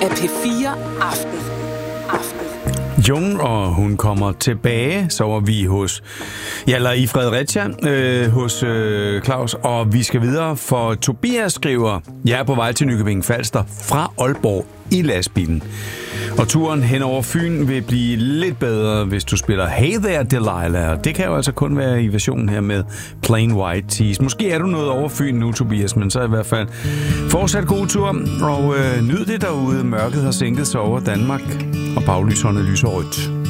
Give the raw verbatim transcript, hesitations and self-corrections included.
af P fire Aften. Aften. Jung, og hun kommer tilbage, så var vi hos, ja, eller i Fredericia, øh, hos øh, Claus, og vi skal videre, for Tobias skriver, jeg er på vej til Nykøbing Falster fra Aalborg i lastbilen. Og turen hen over Fyn vil blive lidt bedre, hvis du spiller Hey There Delilah. Det kan jo altså kun være i versionen her med Plain White Tees. Måske er du noget over Fyn nu, Tobias, men så i hvert fald fortsat god tur, og øh, nyd det derude. Mørket har sænket sig over Danmark, og baglyserne lyser rødt.